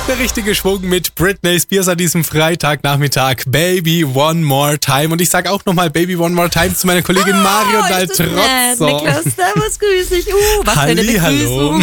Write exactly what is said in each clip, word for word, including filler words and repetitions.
Der richtige Schwung mit Britney Spears an diesem Freitagnachmittag. Baby One More Time. Und ich sage auch nochmal Baby One More Time zu meiner Kollegin oh, Marion Daltrozzo. Niklas, servus, grüß dich. Uh, was Halli, für eine hallo.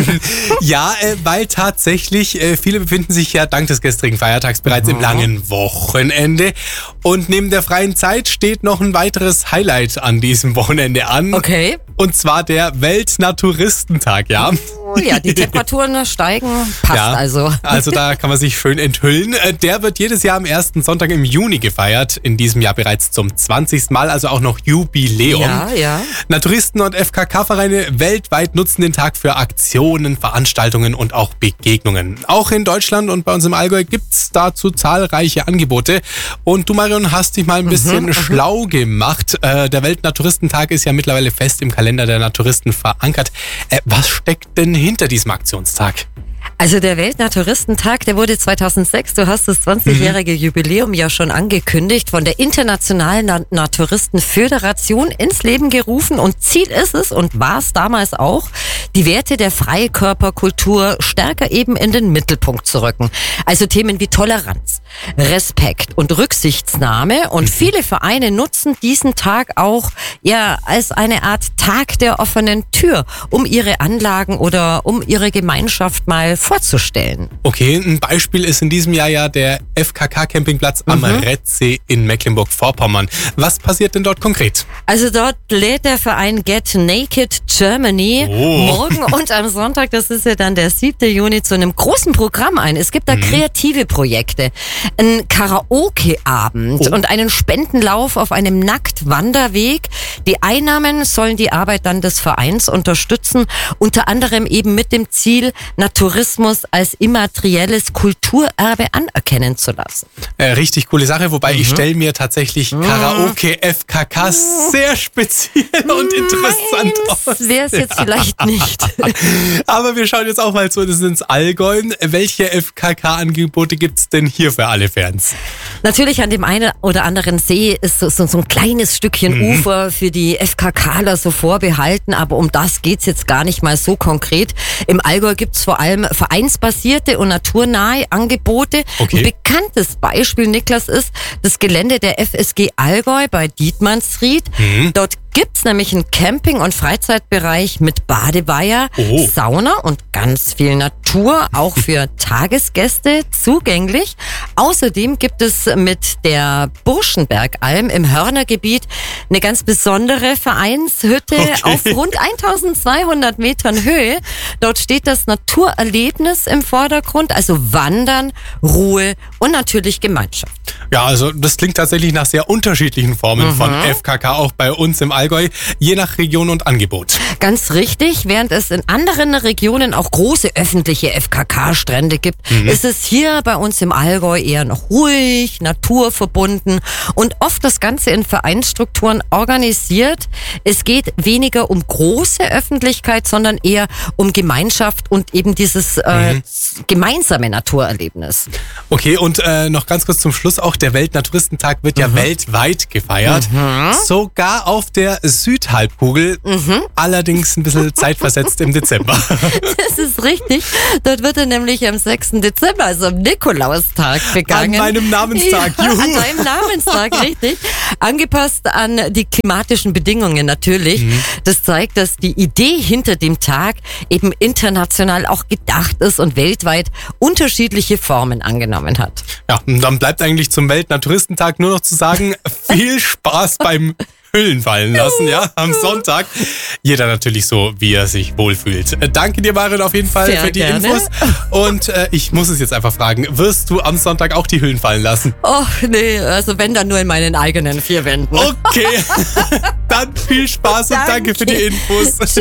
Ja, äh, weil tatsächlich äh, viele befinden sich ja dank des gestrigen Feiertags bereits mhm. im langen Wochenende. Und neben der freien Zeit steht noch ein weiteres Highlight an diesem Wochenende an. Okay. Und zwar der Weltnaturistentag, ja. Oh, ja, die Temperaturen steigen, passt ja, also. Also da kann man sich schön enthüllen. Der wird jedes Jahr am ersten Sonntag im Juni gefeiert. In diesem Jahr bereits zum zwanzigsten Mal, also auch noch Jubiläum. Ja, ja. Naturisten und F K K-Vereine weltweit nutzen den Tag für Aktionen, Veranstaltungen und auch Begegnungen. Auch in Deutschland und bei uns im Allgäu gibt's dazu zahlreiche Angebote. Und du, Marion, hast dich mal ein bisschen mhm, schlau gemacht. Äh, der Weltnaturistentag ist ja mittlerweile fest im Kalender der Naturisten verankert. Äh, was steckt denn hinter diesem Aktionstag? Also der Weltnaturistentag, der wurde zweitausendsechs, du hast das zwanzigjährige Jubiläum ja schon angekündigt, von der Internationalen Na- Naturistenföderation ins Leben gerufen. Und Ziel ist es, und war es damals auch, die Werte der Freikörperkultur stärker eben in den Mittelpunkt zu rücken. Also Themen wie Toleranz, Respekt und Rücksichtnahme. Und viele Vereine nutzen diesen Tag auch ja als eine Art Tag der offenen Tür, um ihre Anlagen oder um ihre Gemeinschaft mal vorzustellen. Okay, ein Beispiel ist in diesem Jahr ja der F K K-Campingplatz am mhm. Rettsee in Mecklenburg-Vorpommern. Was passiert denn dort konkret? Also dort lädt der Verein Get Naked Germany oh. morgen und am Sonntag, das ist ja dann der siebte Juni, zu einem großen Programm ein. Es gibt da mhm. kreative Projekte, einen Karaoke-Abend oh. und einen Spendenlauf auf einem Nacktwanderweg. Die Einnahmen sollen die Arbeit dann des Vereins unterstützen, unter anderem eben mit dem Ziel, Tourismus als immaterielles Kulturerbe anerkennen zu lassen. Äh, richtig coole Sache, wobei mhm. ich stelle mir tatsächlich Karaoke F K K sehr speziell und interessant Meins aus. wäre es jetzt ja. vielleicht nicht. Aber wir schauen jetzt auch mal so, das ist ins Allgäu. Welche F K K-Angebote gibt es denn hier für alle Fans? Natürlich an dem einen oder anderen See ist so, so, so ein kleines Stückchen mhm. Ufer für die F K Kler so vorbehalten, aber um das geht's jetzt gar nicht mal so konkret. Im Allgäu gibt's vor allem vereinsbasierte und naturnahe Angebote. Okay. Ein bekanntes Beispiel, Niklas, ist das Gelände der F S G Allgäu bei Dietmannsried. Mhm. Dort gibt's nämlich einen Camping- und Freizeitbereich mit Badeweiher, oh. Sauna und ganz viel Natur, auch für Tagesgäste zugänglich. Außerdem gibt es mit der Burschenbergalm im Hörnergebiet eine ganz besondere Vereinshütte okay. auf rund eintausendzweihundert Metern Höhe. Dort steht das Naturerlebnis im Vordergrund, also Wandern, Ruhe und natürlich Gemeinschaft. Ja, also das klingt tatsächlich nach sehr unterschiedlichen Formen mhm. von F K K, auch bei uns im Allgäu, je nach Region und Angebot. Ganz richtig, während es in anderen Regionen auch große öffentliche F K K-Strände gibt, mhm. ist es hier bei uns im Allgäu eher noch ruhig, naturverbunden und oft das Ganze in Vereinsstrukturen organisiert. Es geht weniger um große Öffentlichkeit, sondern eher um Gemeinschaft und eben dieses äh, mhm. gemeinsame Naturerlebnis. Okay, und äh, noch ganz kurz zum Schluss auch, der Weltnaturistentag wird ja mhm. weltweit gefeiert, mhm. sogar auf der Südhalbkugel, mhm. allerdings ein bisschen zeitversetzt im Dezember. Das ist richtig, dort wird er nämlich am sechsten Dezember, also am Nikolaustag begangen. An meinem Namenstag, ja, juhu. An deinem Namenstag, richtig. Angepasst an die klimatischen Bedingungen natürlich. Mhm. Das zeigt, dass die Idee hinter dem Tag eben international auch gedacht ist und weltweit unterschiedliche Formen angenommen hat. Ja, und dann bleibt eigentlich zum Weltnaturistentag nur noch zu sagen, viel Spaß beim Hüllen fallen lassen, ja, am Sonntag. Jeder natürlich so, wie er sich wohlfühlt. Äh, danke dir, Marion, auf jeden Fall Sehr für die gerne. Infos. Und äh, ich muss es jetzt einfach fragen, wirst du am Sonntag auch die Hüllen fallen lassen? Oh, nee, also wenn, dann nur in meinen eigenen vier Wänden. Okay, dann viel Spaß und danke, danke für die Infos.